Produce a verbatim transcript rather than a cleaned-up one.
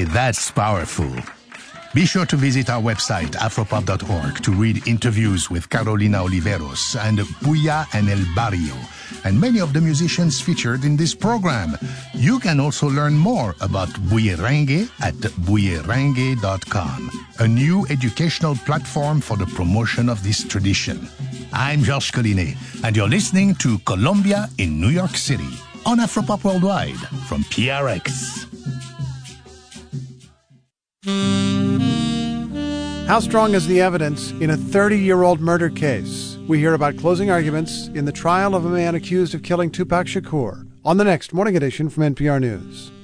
Hey, that's powerful. Be sure to visit our website, afropop dot org, to read interviews with Carolina Oliveros and Puya and El Barrio, and many of the musicians featured in this program. You can also learn more about Bullerengue at bullerengue dot com, a new educational platform for the promotion of this tradition. I'm Georges Collinet, and you're listening to Colombia in New York City on Afropop Worldwide from P R X. How strong is the evidence in a thirty-year-old murder case? We hear about closing arguments in the trial of a man accused of killing Tupac Shakur on the next Morning Edition from N P R News.